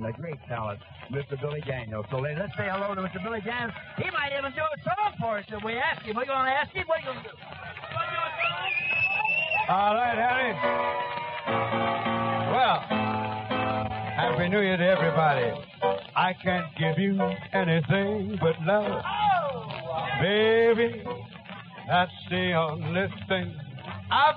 the great talent, Mr. Billy Daniels. So let's say hello to Mr. Billy Daniels. He might even do a song for us if we ask him. We're going to ask him. What are you going to do? All right, Harry. Well, Happy New Year to everybody. I can't give you anything but love. Baby, that's the only thing I've